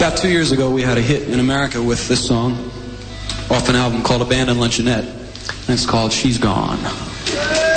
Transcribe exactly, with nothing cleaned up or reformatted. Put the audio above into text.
About two years ago, we had a hit in America with this song off an album called Abandoned Luncheonette, and it's called She's Gone.